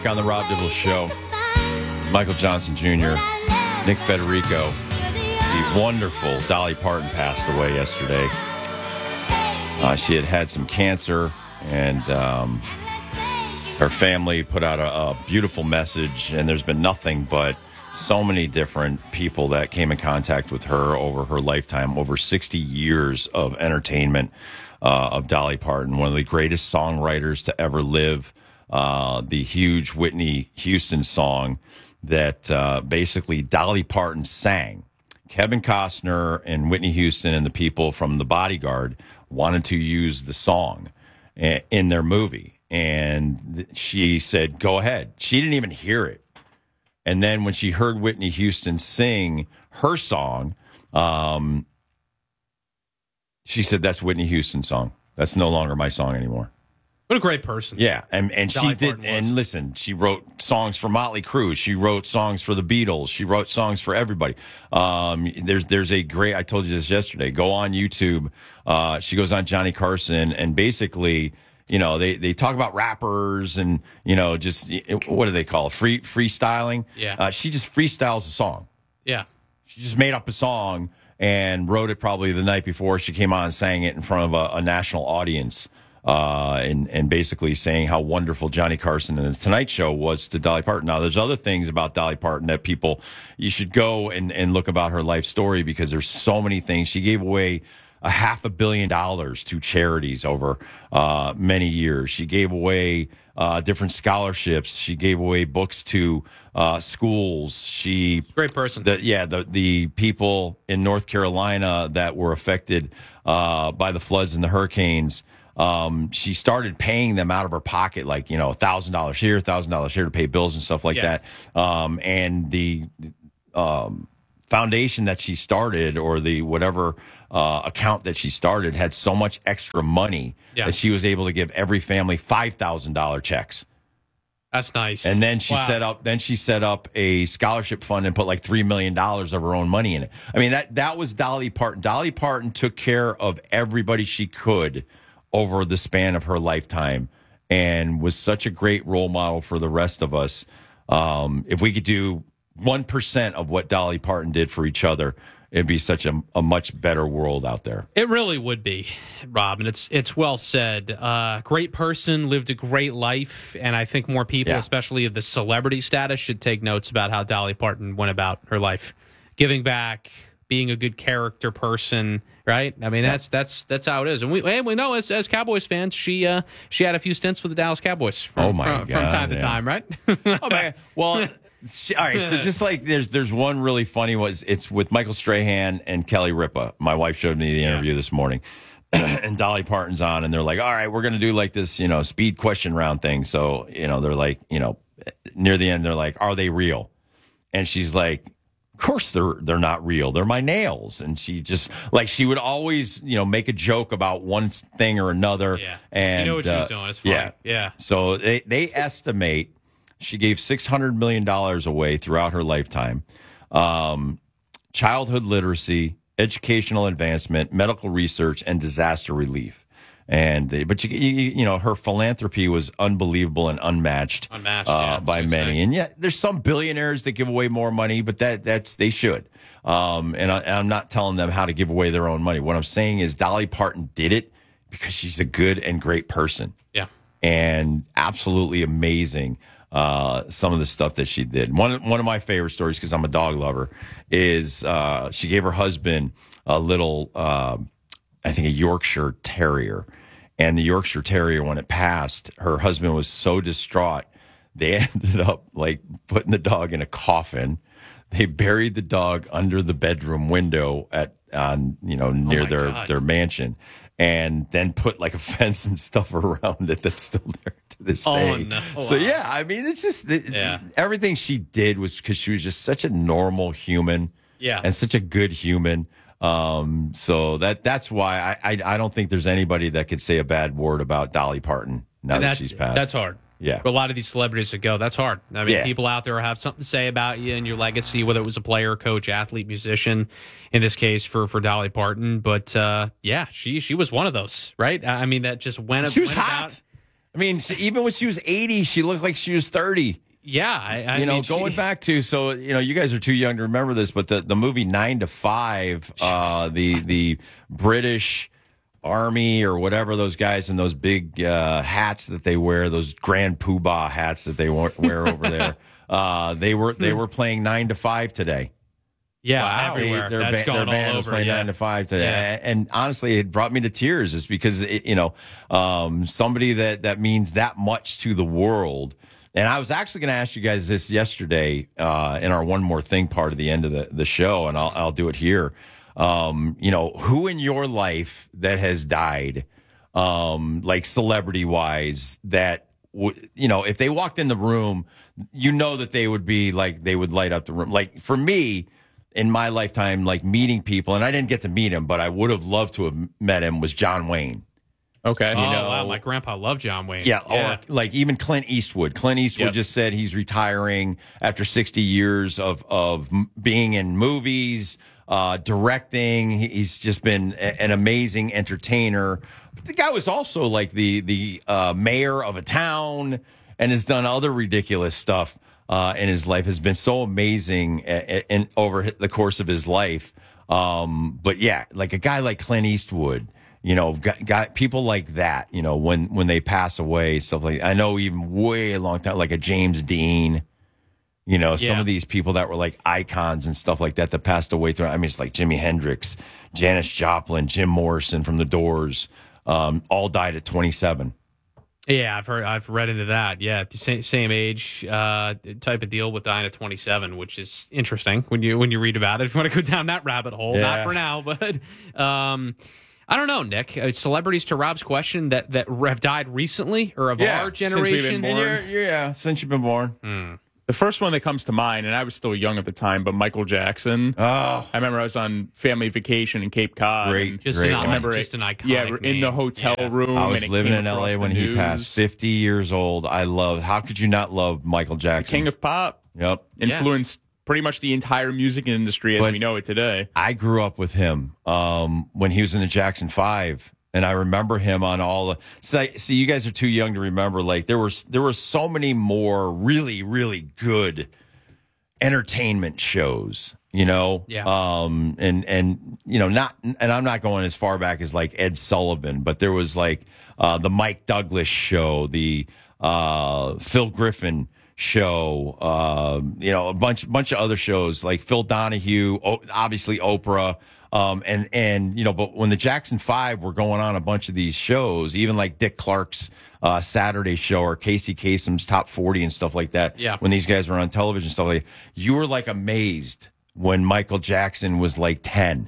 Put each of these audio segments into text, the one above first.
On the Rob Dibble Show, Michael Johnson Jr., Nick Federico, the wonderful Dolly Parton passed away yesterday. She had some cancer, and her family put out a beautiful message, and there's been nothing but so many different people that came in contact with her over her lifetime, over 60 years of entertainment of Dolly Parton, one of the greatest songwriters to ever live. The huge Whitney Houston song that basically Dolly Parton sang. Kevin Costner and Whitney Houston and the people from The Bodyguard wanted to use the song in their movie. And she said, go ahead. She didn't even hear it. And then when she heard Whitney Houston sing her song, she said, that's Whitney Houston's song. That's no longer my song anymore. What a great person. Yeah, and she did. And listen, she wrote songs for Motley Crue. She wrote songs for the Beatles. She wrote songs for everybody. There's a great. I told you this yesterday. Go on YouTube. She goes on Johnny Carson, and basically, you know, they talk about rappers and just what do they call it? Freestyling. Yeah. She just freestyles a song. Yeah. She just made up a song and wrote it probably the night before she came on and sang it in front of a national audience. And basically saying how wonderful Johnny Carson and the Tonight Show was to Dolly Parton. Now, there's other things about Dolly Parton that you should go and look about her life story, because there's so many things. She gave away $500 million to charities over many years. She gave away different scholarships. She gave away books to schools. Great person. The people in North Carolina that were affected by the floods and the hurricanes. She started paying them out of her pocket, like, $1,000 here, $1,000 here to pay bills and stuff like that. And the foundation that she started, or the whatever account that she started, had so much extra money that she was able to give every family $5,000 checks. That's nice. And then she set up a scholarship fund and put like $3 million of her own money in it. I mean, that was Dolly Parton. Dolly Parton took care of everybody she could over the span of her lifetime, and was such a great role model for the rest of us. If we could do 1% of what Dolly Parton did for each other, it'd be such a much better world out there. It really would be, Rob, and it's well said. Great person, lived a great life, and I think more people, especially of the celebrity status, should take notes about how Dolly Parton went about her life. Giving back, being a good character person, right? I mean, that's how it is. And we know as Cowboys fans, she had a few stints with the Dallas Cowboys from time to time, right? Oh my, well, all right. So just like there's one really funny one. It's with Michael Strahan and Kelly Ripa. My wife showed me the interview this morning, and Dolly Parton's on, and they're like, "All right, we're going to do like this, speed question round thing." So they're like, near the end, they're like, "Are they real?" And she's like, "Of course they're not real. They're my nails." And she just, like, she would always, make a joke about one thing or another. Yeah. And you know what she's doing. It's funny. Yeah. So they estimate she gave $600 million away throughout her lifetime. Childhood literacy, educational advancement, medical research, and disaster relief. But her philanthropy was unbelievable and unmatched by many. And yet, there's some billionaires that give away more money, but they should. And I'm not telling them how to give away their own money. What I'm saying is Dolly Parton did it because she's a good and great person. Yeah, and absolutely amazing. Some of the stuff that she did. One of my favorite stories, because I'm a dog lover, is she gave her husband a little, I think, a Yorkshire Terrier. And the Yorkshire Terrier, when it passed, her husband was so distraught, they ended up like putting the dog in a coffin. They buried the dog under the bedroom window near their mansion, and then put like a fence and stuff around it that's still there to this day. No. So yeah, I mean, it's just everything she did was because she was just such a normal human, and such a good human. So that's why I don't think there's anybody that could say a bad word about Dolly Parton now that she's passed. That's hard. Yeah. For a lot of these celebrities that go, that's hard. I mean, people out there have something to say about you and your legacy, whether it was a player, coach, athlete, musician, in this case for Dolly Parton. But, she was one of those, right? I mean, that just went She was hot. I mean, even when she was 80, she looked like she was 30. Yeah, I mean, going back to, so, you guys are too young to remember this, but the movie 9 to 5, the British Army or whatever, those guys in those big hats that they wear, those grand poobah hats that they wear over there, they were playing 9 to 5 today. Yeah, wow. Everywhere. Their band was playing 9 to 5 today. Yeah. And honestly, it brought me to tears just because, somebody that means that much to the world. And I was actually going to ask you guys this yesterday in our One More Thing part of the end of the show, and I'll do it here. Who in your life that has died, like celebrity-wise, that, if they walked in the room, that they would be like, they would light up the room. Like, for me, in my lifetime, like meeting people, and I didn't get to meet him, but I would have loved to have met him, was John Wayne. Okay. Wow, my grandpa loved John Wayne. Yeah, or like even Clint Eastwood. Clint Eastwood just said he's retiring after 60 years of being in movies, directing. He's just been an amazing entertainer. But the guy was also like the mayor of a town and has done other ridiculous stuff in his life. Has been so amazing over the course of his life. But yeah, like a guy like Clint Eastwood. Got people like that, when they pass away, stuff like, I know even way a long time, like a James Dean, some of these people that were like icons and stuff like that passed away through. I mean, it's like Jimi Hendrix, Janis Joplin, Jim Morrison from The Doors, all died at 27. Yeah, I've read into that. Yeah, same age type of deal with dying at 27, which is interesting when you read about it. If you want to go down that rabbit hole, not for now, but I don't know, Nick. Celebrities, to Rob's question, that have died recently or of our generation. Since we've been born. Since you've been born. The first one that comes to mind, and I was still young at the time, but Michael Jackson. Oh, I remember I was on family vacation in Cape Cod. Great. Just an iconic. Yeah, we're in the hotel room. I was living in L.A. when he passed. 50 years old. How could you not love Michael Jackson? King of pop. Yep. Influenced pretty much the entire music industry as we know it today. I grew up with him when he was in the Jackson 5, and I remember him on all the. See, you guys are too young to remember. Like there were so many more really, really good entertainment shows. Yeah. And I'm not going as far back as like Ed Sullivan, but there was like the Mike Douglas show, the Phil Griffin show, a bunch of other shows like Phil Donahue, obviously Oprah, but when the Jackson 5 were going on a bunch of these shows, even like Dick Clark's Saturday show or Casey Kasem's Top 40 and stuff like that. Yeah. When these guys were on television and stuff like that, you were like amazed when Michael Jackson was like 10.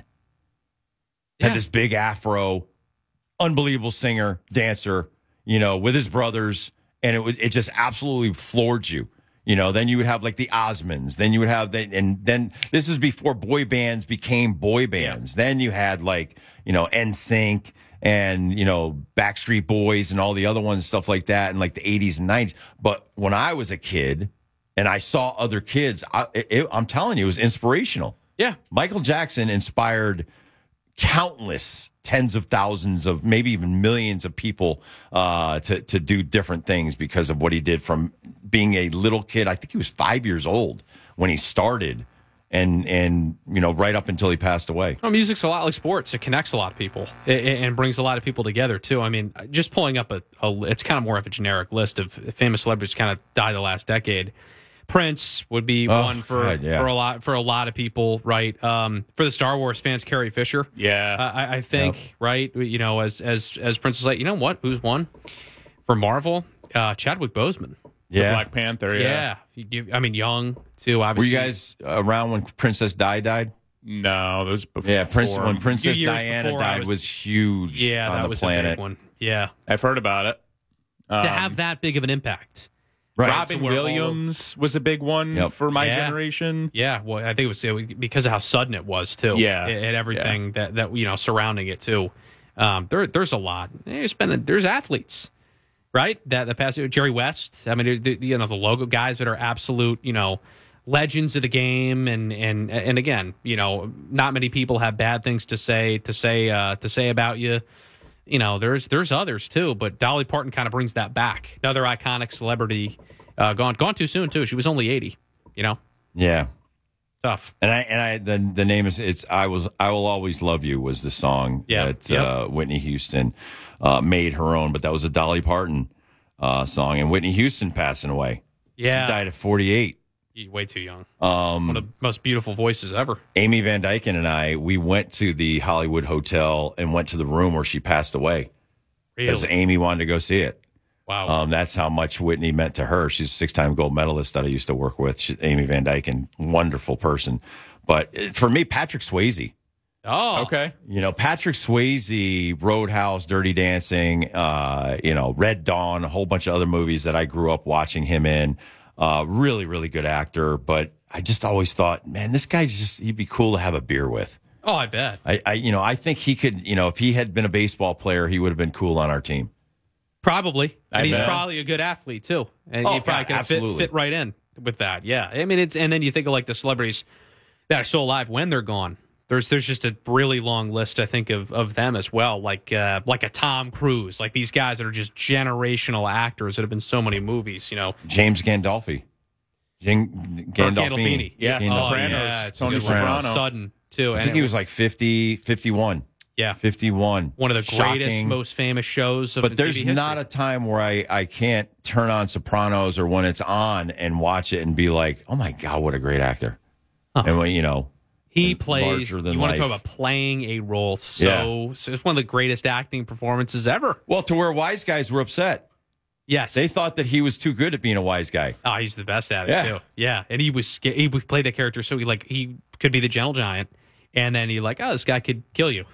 Had this big afro, unbelievable singer, dancer, with his brothers. And it just absolutely floored you. Then you would have like the Osmonds. Then you would have and then this is before boy bands became boy bands. Yeah. Then you had like, NSYNC and, Backstreet Boys and all the other ones, stuff like that in like the 80s and 90s. But when I was a kid and I saw other kids, I'm telling you, it was inspirational. Yeah. Michael Jackson inspired countless tens of thousands of maybe even millions of people to do different things because of what he did from being a little kid. I think he was 5 years old when he started and right up until he passed away. Well, music's a lot like sports. It connects a lot of people and brings a lot of people together too. I mean, just pulling up it's kind of more of a generic list of famous celebrities kind of died the last decade. Prince would be one for a lot of people, right? For the Star Wars fans, Carrie Fisher. Yeah, I think right. As Prince was like, you know what? Who's one for Marvel? Chadwick Boseman. The Black Panther. Yeah. I mean, young too. Obviously. Were you guys around when Princess Di died? No, that was before. Yeah, when Princess Diana died was huge. Yeah, on that the was planet. a big one. Yeah, I've heard about it. To have that big of an impact. Right. Robin Williams was a big one for my generation. Yeah, well, I think it was because of how sudden it was too. Yeah, and everything that surrounding it too. There's a lot. There's athletes, right? That the past Jerry West. I mean, the logo guys that are absolute, legends of the game, and again, not many people have bad things to say about you. there's others too, but Dolly Parton kind of brings that back. Another iconic celebrity, gone too soon too. She was only 80. Yeah. Tough. And the name is I Will Always Love You was the song that Whitney Houston made her own, but that was a Dolly Parton song, and Whitney Houston passing away. Yeah, she died at 48. Way too young. One of the most beautiful voices ever. Amy Van Dyken and I, we went to the Hollywood Hotel and went to the room where she passed away. Because Amy wanted to go see it. Wow. That's how much Whitney meant to her. She's a 6-time gold medalist that I used to work with. Amy Van Dyken, wonderful person. But for me, Patrick Swayze. Oh, okay. Patrick Swayze, Roadhouse, Dirty Dancing, Red Dawn, a whole bunch of other movies that I grew up watching him in. Really, really good actor. But I just always thought, man, this guy he'd be cool to have a beer with. Oh, I bet. I think he could, if he had been a baseball player, he would have been cool on our team. Probably. And he's probably a good athlete, too. And he probably could fit right in with that. Yeah. I mean, and then you think of like the celebrities that are still alive when they're gone. There's just a really long list, I think, of them as well, like a Tom Cruise, like these guys that are just generational actors that have been so many movies, James Gandolfini. Gandolfini. Yeah. Sopranos. Yeah, Tony Soprano. Sudden, too. I think he was like 50, 51. Yeah. 51. One of the greatest, most famous shows of But there's TV history. not a time where I can't turn on Sopranos or when it's on and watch it and be like, oh, my God, what a great actor. And when, he plays, you want life. to talk about playing a role so it's one of the greatest acting performances ever. Well, to where wise guys were upset. Yes. They thought that he was too good at being a wise guy. Oh, he's the best at it, too. Yeah, and he played that character so he could be the gentle giant, and then this guy could kill you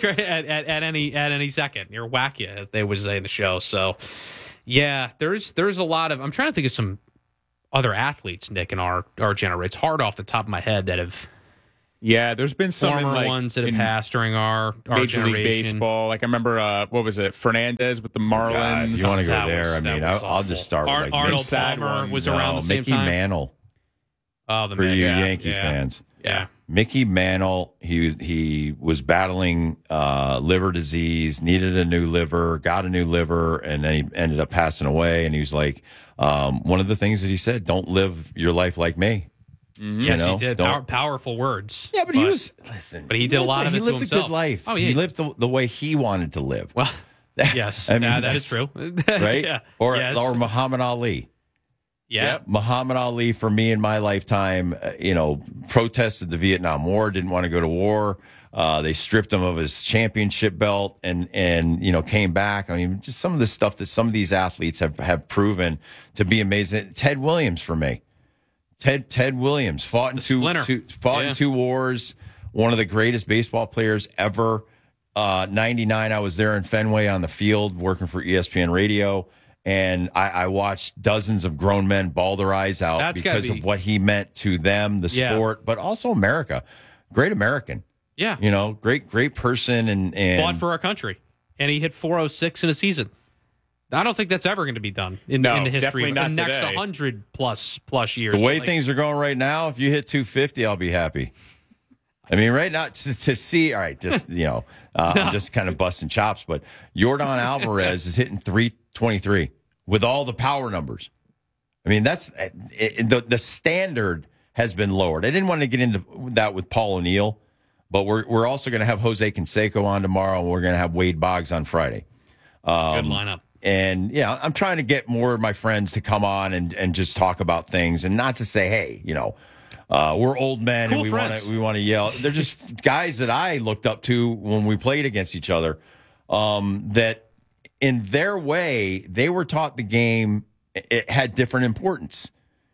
at any second, or whack you, as they would say in the show. So, yeah, there's a lot of, I'm trying to think of some other athletes, Nick, in our generation. It's hard off the top of my head that have... Yeah, there's been some former ones that have passed during our Major generation. League Baseball. Like I remember, what was it, Fernandez with the Marlins? God, if you want to go there, I'll just start with Arnold Palmer was around the same Mickey time. Mantle. Oh, the for you Yankee fans. Yeah. Mickey Mantle, he was battling liver disease, needed a new liver, got a new liver, and then he ended up passing away. And he was like, one of the things that he said, don't live your life like me. Mm-hmm. Yes, he did. Powerful words. Yeah, but he was, but he did a lot of it to himself. He lived a good life. Oh, yeah. He lived the way he wanted to live. Well, yes, that is true. Right? Yeah. Or Muhammad Ali. Yeah. Muhammad Ali, for me in my lifetime, protested the Vietnam War, didn't want to go to war. They stripped him of his championship belt and came back. I mean, just some of the stuff that some of these athletes have proven to be amazing. Ted Williams for me. Ted Williams fought in two wars, one of the greatest baseball players ever. 99, I was there in Fenway on the field working for ESPN Radio, and I watched dozens of grown men bawl their eyes out because of what he meant to them, the sport, but also America. Great American. Yeah. Great person and fought for our country. And he hit 406 in a season. I don't think that's ever going to be done in the history of the next 100 plus years. The way things are going right now, if you hit 250, I'll be happy. I mean, right now to see, all right, just I'm just kind of busting chops, but Yordan Alvarez is hitting 323 with all the power numbers. I mean, that's the standard has been lowered. I didn't want to get into that with Paul O'Neill, but we're also going to have Jose Canseco on tomorrow, and we're going to have Wade Boggs on Friday. Good lineup. And, I'm trying to get more of my friends to come on and just talk about things and not to say, hey, we're old men cool and we want to yell. They're just guys that I looked up to when we played against each other, that in their way, they were taught the game. It had different importance,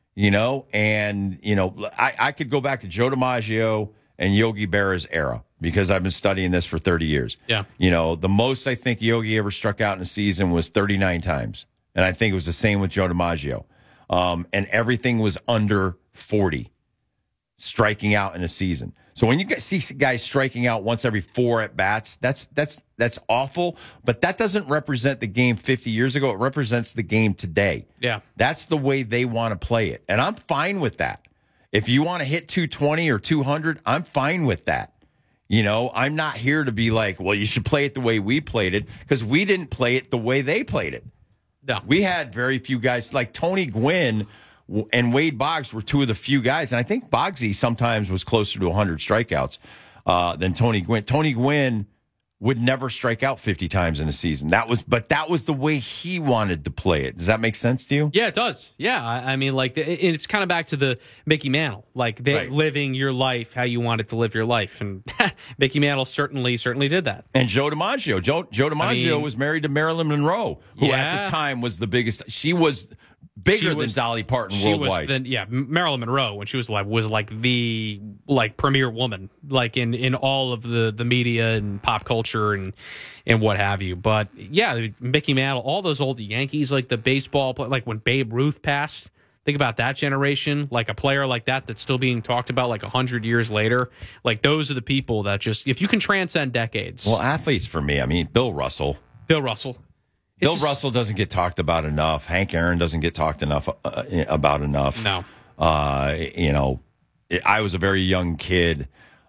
and, I could go back to Joe DiMaggio and Yogi Berra's era, because I've been studying this for 30 years. Yeah. The most I think Yogi ever struck out in a season was 39 times. And I think it was the same with Joe DiMaggio. And everything was under 40 striking out in a season. So when you see guys striking out once every 4 at-bats, that's awful. But that doesn't represent the game 50 years ago. It represents the game today. Yeah. That's the way they want to play it. And I'm fine with that. If you want to hit 220 or 200, I'm fine with that. You know, I'm not here to be like, well, you should play it the way we played it, because we didn't play it the way they played it. No. We had very few guys like Tony Gwynn and Wade Boggs were two of the few guys. And I think Boggsy sometimes was closer to 100 strikeouts than Tony Gwynn. Tony Gwynn would never strike out 50 times in a season. That was the way he wanted to play it. Does that make sense to you? Yeah, it does. Yeah, I mean, like, it's kind of back to the Mickey Mantle, like living your life how you wanted to live your life, and Mickey Mantle certainly did that. And Joe DiMaggio, Joe DiMaggio was married to Marilyn Monroe, who at the time was the biggest. She was bigger than Dolly Parton worldwide. Marilyn Monroe, when she was alive, was like the premier woman, like in all of the media and pop culture and what have you. But yeah, Mickey Mantle, all those old Yankees, like the baseball, like when Babe Ruth passed. Think about that generation, like a player like that that's still being talked about like 100 years later. Like those are the people that just, if you can transcend decades. Well, athletes for me, I mean, Bill Russell. Bill Russell doesn't get talked about enough. Hank Aaron doesn't get talked about enough. No. You know, I was a very young kid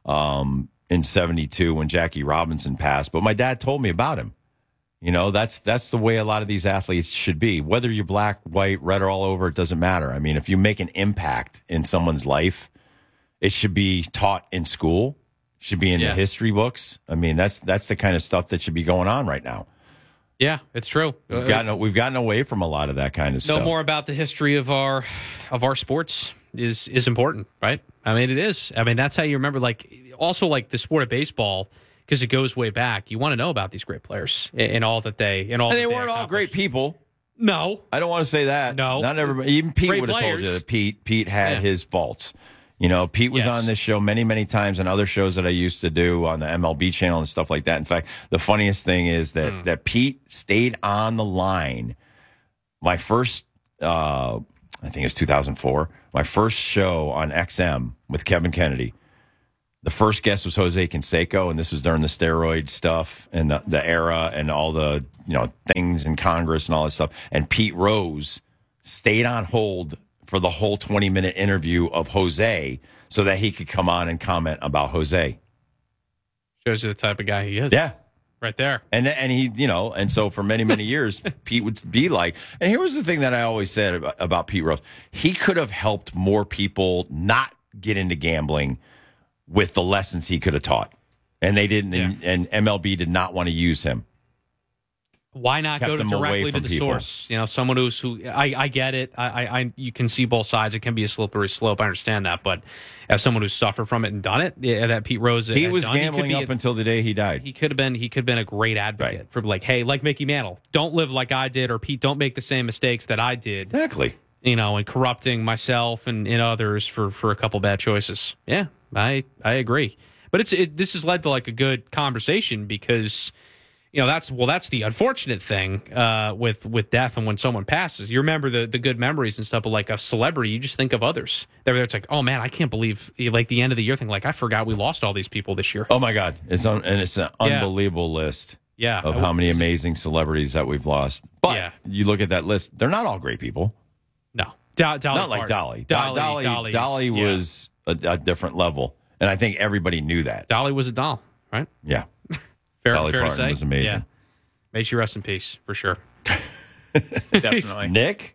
in 72 when Jackie Robinson passed, but my dad told me about him. You know, that's the way a lot of these athletes should be. Whether you're black, white, red, or all over, it doesn't matter. I mean, if you make an impact in someone's life, it should be taught in school, should be in the history books. I mean, that's the kind of stuff that should be going on right now. Yeah, it's true. We've gotten away from a lot of that kind of stuff. Know more about the history of our sports is important, right? I mean, it is. I mean, that's how you remember. Like, also like the sport of baseball, because it goes way back. You want to know about these great players and all that they and they weren't all great people. No, I don't want to say that. No, not everybody. Even Pete would have told you that Pete had his faults. You know, Pete was on this show many, many times and other shows that I used to do on the MLB channel and stuff like that. In fact, the funniest thing is that Pete stayed on the line. My first, I think it was 2004, my first show on XM with Kevin Kennedy. The first guest was Jose Canseco, and this was during the steroid stuff and the era and all the things in Congress and all that stuff. And Pete Rose stayed on hold for the whole 20-minute interview of Jose so that he could come on and comment about Jose. Shows you the type of guy he is. Yeah. Right there. And he, and so for many, many years, Pete would be like, and here was the thing that I always said about Pete Rose. He could have helped more people not get into gambling with the lessons he could have taught. And they didn't, and MLB did not want to use him. Why not go directly to the source? Someone who I get it. I you can see both sides. It can be a slippery slope. I understand that, but as someone who's suffered from it and done it, that Pete Rose, he was gambling up until the day he died. He could have been a great advocate for like Mickey Mantle, don't live like I did, or Pete, don't make the same mistakes that I did. Exactly. And corrupting myself and others for a couple bad choices. Yeah, I agree. But this has led to like a good conversation because. That's the unfortunate thing with death and when someone passes. You remember the good memories and stuff, but like a celebrity, you just think of others. It's like, oh man, I can't believe like the end of the year thing. Like I forgot we lost all these people this year. Oh my God, it's an unbelievable list. Yeah, of how many amazing celebrities that we've lost. But you look at that list; they're not all great people. No, not like Dolly. Dolly was a different level, and I think everybody knew that. Dolly was a doll, right? Yeah. Fair Dolly Parton to say. was amazing. Yeah. May she rest in peace, for sure. Definitely. Nick,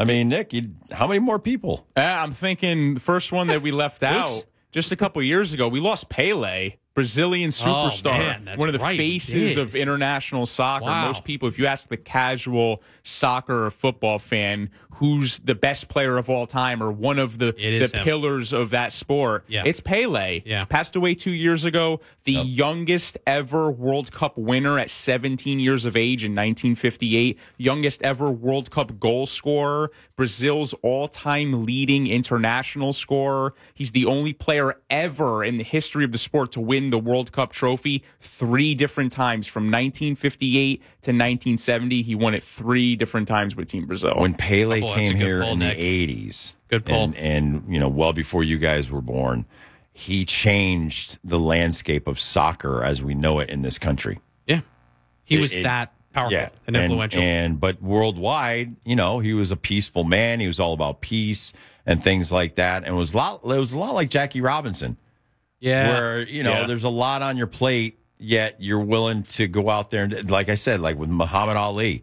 how many more people? I'm thinking the first one that we left out just a couple years ago, we lost Pele, Brazilian superstar, one of the faces of international soccer. Wow. Most people, if you ask the casual soccer or football fan who's the best player of all time or one of the pillars of that sport, it's Pele. Yeah. Passed away 2 years ago, the youngest ever World Cup winner at 17 years of age in 1958, youngest ever World Cup goal scorer, Brazil's all-time leading international scorer. He's the only player ever in the history of the sport to win the World Cup trophy 3 different times from 1958 to 1970. He won it 3 different times with Team Brazil. When Pele came here in the 80s, good pull. And well before you guys were born, he changed the landscape of soccer as we know it in this country. Yeah. He was that powerful and influential. But worldwide, he was a peaceful man. He was all about peace and things like that. And it was a lot like Jackie Robinson. Yeah. Where, there's a lot on your plate, yet you're willing to go out there and, like I said, like with Muhammad Ali,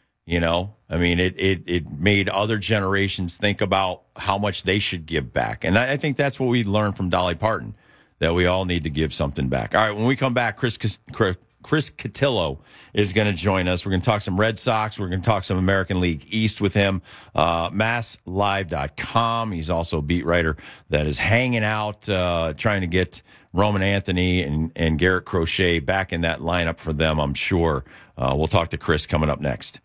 it made other generations think about how much they should give back. And I think that's what we learned from Dolly Parton, that we all need to give something back. All right, when we come back, Chris Cotillo is going to join us. We're going to talk some Red Sox. We're going to talk some American League East with him. MassLive.com. He's also a beat writer that is hanging out, trying to get Roman Anthony and Garrett Crochet back in that lineup for them, I'm sure. We'll talk to Chris coming up next.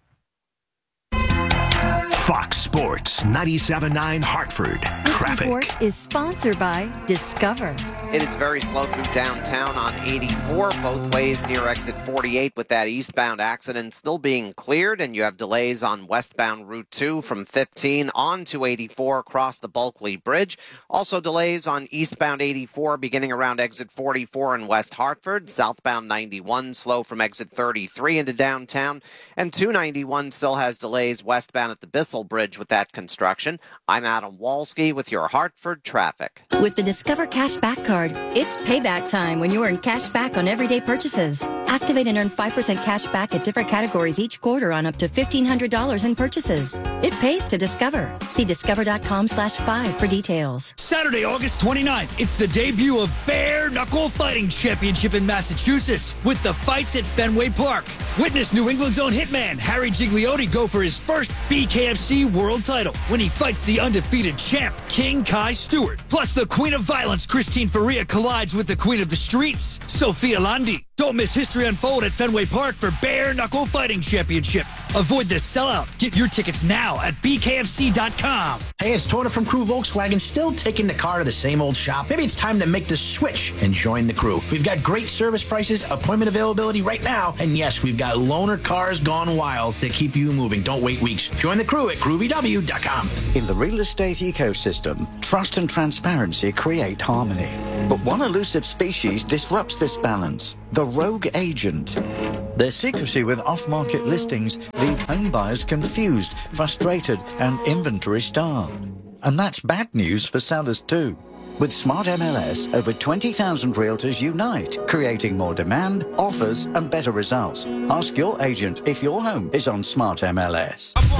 Fox Sports 97.9 Hartford. Traffic. This report is sponsored by Discover. It is very slow through downtown on 84, both ways near exit 48, with that eastbound accident still being cleared, and you have delays on westbound Route 2 from 15 on to 84 across the Bulkley Bridge. Also delays on eastbound 84 beginning around exit 44 in West Hartford. Southbound 91 slow from exit 33 into downtown, and 291 still has delays westbound at the Bissell Bridge with that construction. I'm Adam Walski with your Hartford traffic. With the Discover Cashback Card, it's payback time when you earn cash back on everyday purchases. Activate and earn 5% cash back at different categories each quarter on up to $1,500 in purchases. It pays to Discover. See discover.com/5 for details. Saturday, August 29th, it's the debut of Bare Knuckle Fighting Championship in Massachusetts with the fights at Fenway Park. Witness New England's own hitman, Harry Gigliotti, go for his first BKFC world title when he fights the undefeated champ, King Kai Stewart. Plus, the Queen of Violence, Christine Faria, collides with the Queen of the Streets, Sophia Landi. Don't miss history unfold at Fenway Park for Bare Knuckle Fighting Championship. Avoid the sellout. Get your tickets now at bkfc.com. Hey, it's Tona from Crew Volkswagen, still taking the car to the same old shop. Maybe it's time to make the switch and join the crew. We've got great service prices, appointment availability right now, and yes, we've got loaner cars gone wild that keep you moving. Don't wait weeks. Join the crew at crewvw.com. In the real estate ecosystem, trust and transparency create harmony. But one elusive species disrupts this balance: the rogue agent. Their secrecy with off-market listings leave home buyers confused, frustrated, and inventory starved. And that's bad news for sellers too. With Smart MLS, over 20,000 realtors unite, creating more demand, offers, and better results. Ask your agent if your home is on Smart MLS.